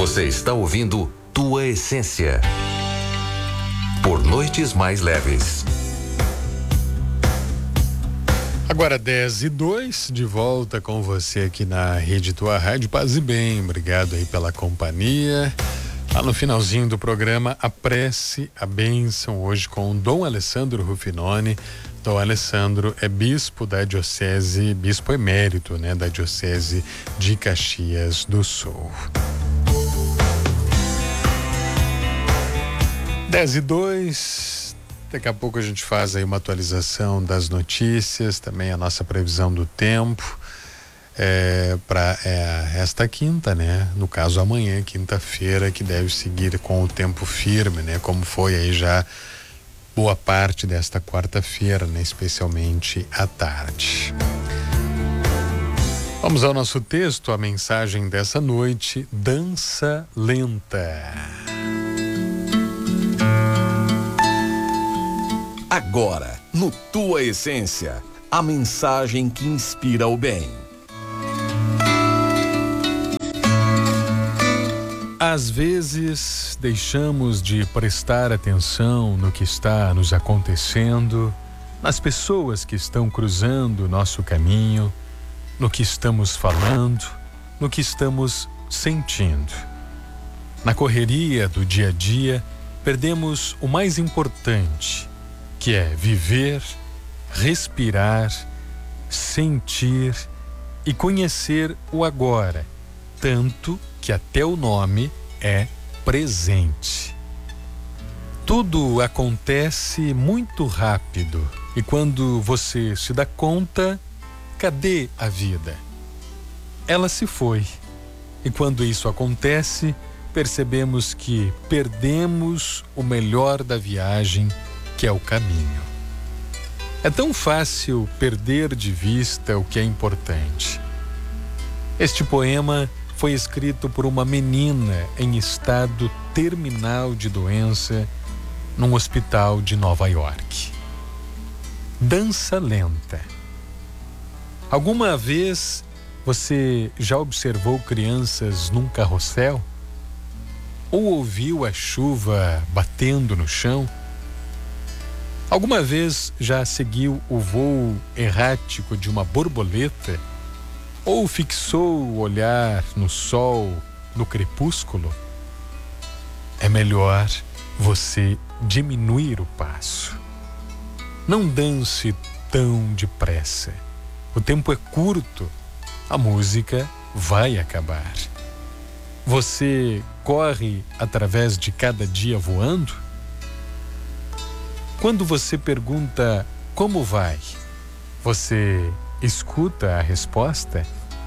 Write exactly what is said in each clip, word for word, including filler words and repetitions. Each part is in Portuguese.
Você está ouvindo Tua Essência. Por Noites Mais Leves. Agora dez e dois, de volta com você aqui na Rede Tua Rádio. Paz e bem, obrigado aí pela companhia. Lá no finalzinho do programa, a prece, a bênção, hoje com Dom Alessandro Rufinoni. Dom Alessandro é bispo da diocese, bispo emérito, né, da diocese de Caxias do Sul. dez e dois, daqui a pouco a gente faz aí uma atualização das notícias, também a nossa previsão do tempo é, para é, esta quinta, né? No caso amanhã, quinta-feira, que deve seguir com o tempo firme, né? Como foi aí já boa parte desta quarta-feira, né? Especialmente à tarde. Vamos ao nosso texto, a mensagem dessa noite: dança lenta. Agora, no Tua Essência, a mensagem que inspira o bem. Às vezes, deixamos de prestar atenção no que está nos acontecendo, nas pessoas que estão cruzando o nosso caminho, no que estamos falando, no que estamos sentindo. Na correria do dia a dia, perdemos o mais importante, que é viver, respirar, sentir e conhecer o agora, tanto que até o nome é presente. Tudo acontece muito rápido e quando você se dá conta, cadê a vida? Ela se foi. E quando isso acontece, percebemos que perdemos o melhor da viagem, que é o caminho. É tão fácil perder de vista o que é importante. Este poema foi escrito por uma menina em estado terminal de doença num hospital de Nova York. Dança lenta. Alguma vez você já observou crianças num carrossel? Ou ouviu a chuva batendo no chão? Alguma vez já seguiu o voo errático de uma borboleta? Ou fixou o olhar no sol, no crepúsculo? É melhor você diminuir o passo. Não dance tão depressa. O tempo é curto, a música vai acabar. Você corre através de cada dia voando? Quando você pergunta como vai, você escuta a resposta?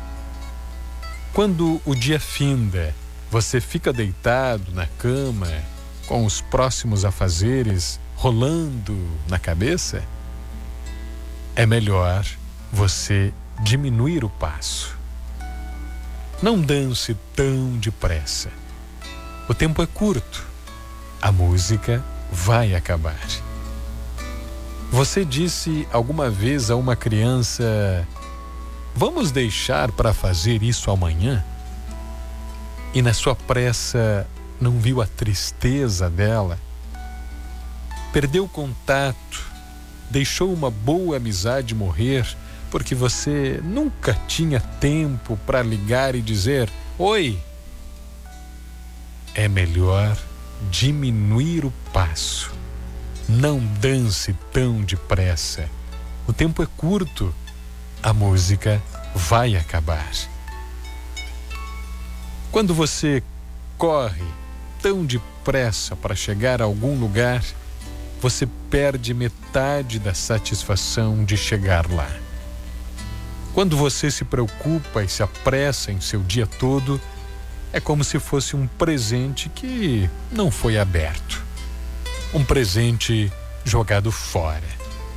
Quando o dia finda, você fica deitado na cama, com os próximos afazeres rolando na cabeça? É melhor você diminuir o passo. Não dance tão depressa. O tempo é curto. A música vai acabar. Você disse alguma vez a uma criança: vamos deixar para fazer isso amanhã? E na sua pressa não viu a tristeza dela? Perdeu o contato, deixou uma boa amizade morrer porque você nunca tinha tempo para ligar e dizer: oi. É melhor diminuir o passo. Não dance tão depressa. O tempo é curto. A música vai acabar. Quando você corre tão depressa para chegar a algum lugar, você perde metade da satisfação de chegar lá. Quando você se preocupa e se apressa em seu dia todo, é como se fosse um presente que não foi aberto. Um presente jogado fora.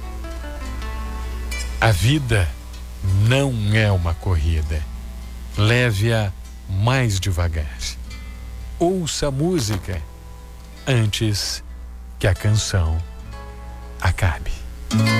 A vida não é uma corrida. Leve-a mais devagar. Ouça a música antes que a canção acabe.